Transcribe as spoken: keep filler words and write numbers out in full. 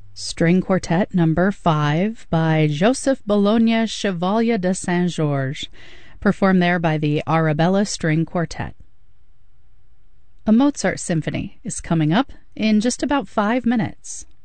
String Quartet Number five by Joseph Bologna Chevalier de Saint-Georges, performed there by the Arabella String Quartet. A Mozart Symphony is coming up in just about five minutes.